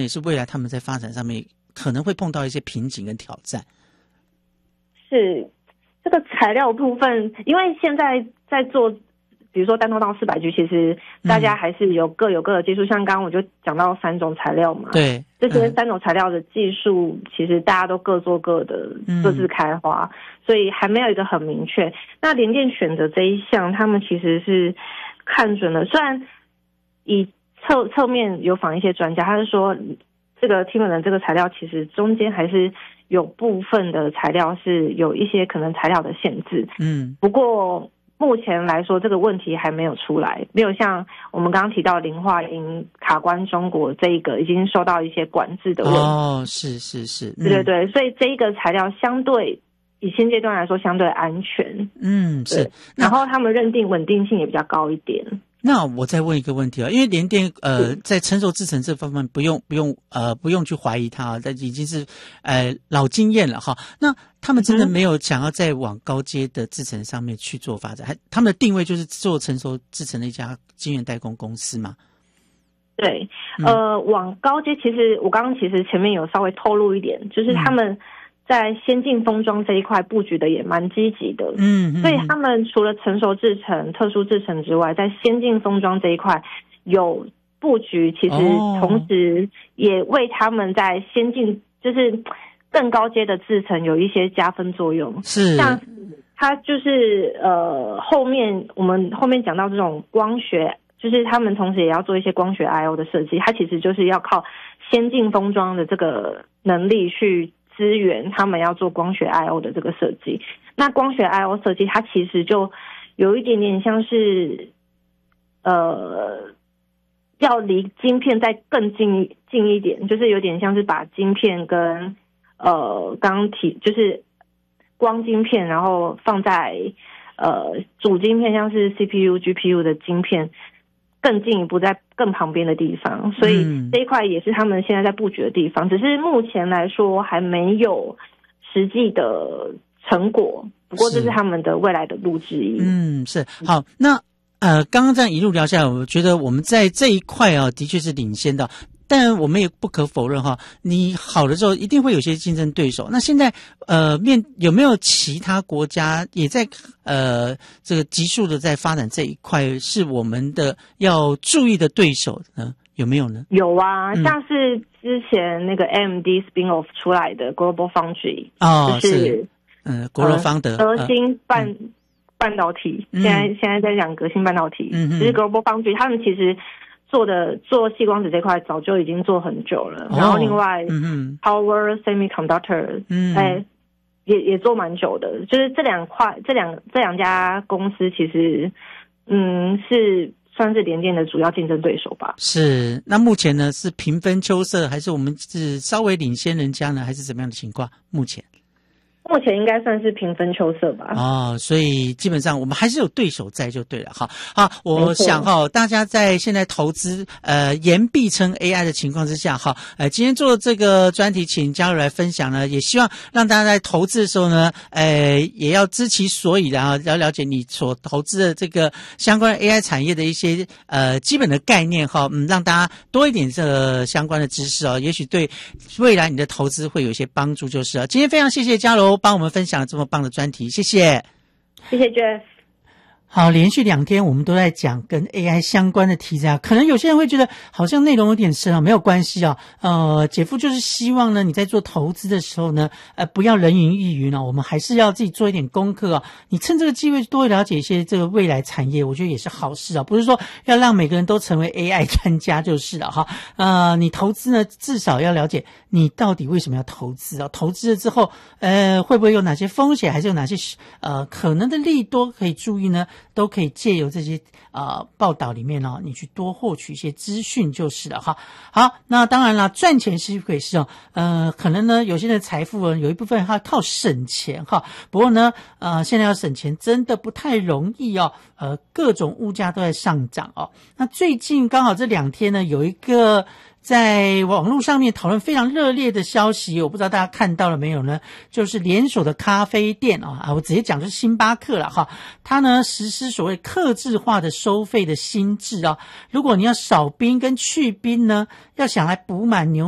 是未来他们在发展上面可能会碰到一些瓶颈跟挑战。 是这个材料部分，因为现在在做，比如说单通道400G，其实大家还是各有各的技术，像刚刚我就讲到3种材料嘛， 对， 这些3种材料的技术，其实大家都各做各的，各自开花，所以还没有一个很明确。那联电选择这一项，他们其实是看准了，虽然以侧面有访一些专家，他是说这个 Timberland 这个材料其实中间还是有部分的材料是有一些可能材料的限制，不过目前来说这个问题还没有出来，没有像我们刚刚提到磷化银卡关中国这一个已经受到一些管制的问题。 是， 对，所以这一个材料相对以现阶段来说相对安全， 是， 然后他们认定稳定性也比较高一点。 那我再问一个问题因为联电在成熟制程这方面不用去怀疑它但已经是老经验了哈。那他们真的没有想要再往高阶的制程上面去做发展，他们的定位就是做成熟制程的一家晶圆代工公司吗？对， 往高阶，其实我刚刚其实前面有稍微透露一点，就是他们在先进封装这一块布局的也蛮积极的，所以他们除了成熟制程、特殊制程之外，在先进封装这一块有布局，其实同时也为他们在先进就是更高阶的制程有一些加分作用。 是， 像它就是我们后面讲到这种光学，就是他们同时也要做一些光学 I/O 的设计，它其实就是要靠先进封装的这个能力去资源他们要做光学 I/O 的这个设计。那光学 I/O 设计它其实就有一点点像是要离晶片再更近一点，就是有点像是把晶片跟刚提就是光晶片，然后放在主晶片，像是 CPU、GPU 的晶片更进一步在更旁边的地方，所以这一块也是他们现在在布局的地方，只是目前来说还没有实际的成果，不过这是他们的未来的路之一。 是好。那刚刚这样一路聊下来，我觉得我们在这一块的确是领先的，但我们也不可否认你好的时候一定会有些竞争对手。那现在有没有其他国家也在这个急速的在发展这一块，是我们的要注意的对手呢？有没有呢？有啊，像是之前那个 AMD spin off 出来的 Global Foundry，就是国罗方德核心半导体，现在在讲革新半导体，就是 Global Foundry， 他们其实做矽光子这块早就已经做很久了，然后另外Power Semiconductor，也做蛮久的，就是这两家公司其实是算是联电的主要竞争对手吧。 是，那目前呢是平分秋色，还是我们是稍微领先人家呢，还是怎么样的情况？目前应该算是平分秋色吧。所以基本上我们还是有对手在就对了。好，我想大家在现在投资言必称 AI 的情况之下今天做这个专题请嘉如来分享呢，也希望让大家在投资的时候呢也要知其所以，然后要了解你所投资的这个相关的 AI 产业的一些基本的概念让大家多一点这个相关的知识也许对未来你的投资会有一些帮助就是今天非常谢谢嘉柔帮我们分享了这么棒的专题，谢谢 Jeff。 好，连续2天我们都在讲跟 AI 相关的题材可能有些人会觉得好像内容有点深没有关系姐夫就是希望呢你在做投资的时候呢不要人云亦云我们还是要自己做一点功课你趁这个机会多了解一些这个未来产业，我觉得也是好事不是说要让每个人都成为 AI 专家就是了你投资呢至少要了解你到底为什么要投资投资了之后会不会有哪些风险，还是有哪些可能的利多可以注意呢，都可以借由这些报道里面你去多获取一些资讯就是了好，那当然啦，赚钱是一回事可能呢有些人财富有一部分他靠省钱不过呢现在要省钱真的不太容易各种物价都在上涨那最近刚好这2天呢有一个在网络上面讨论非常热烈的消息，我不知道大家看到了没有呢，就是连锁的咖啡店我直接讲就是星巴克了它呢实施所谓客制化的收费的新制如果你要少冰跟去冰呢，要想来补满牛